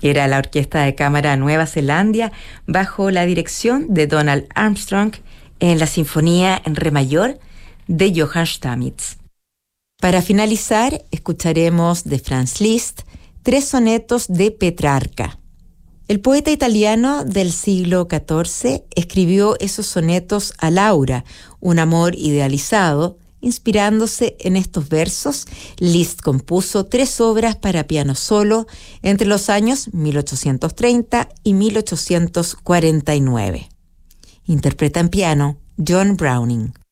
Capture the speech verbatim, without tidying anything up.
Era la Orquesta de Cámara Nueva Zelanda bajo la dirección de Donald Armstrong en la Sinfonía en Re mayor de Johann Stamitz. Para finalizar, escucharemos de Franz Liszt tres sonetos de Petrarca. El poeta italiano del siglo catorce escribió esos sonetos a Laura, un amor idealizado. Inspirándose en estos versos, Liszt compuso tres obras para piano solo entre los años mil ochocientos treinta y mil ochocientos cuarenta y nueve. Interpreta en piano John Browning.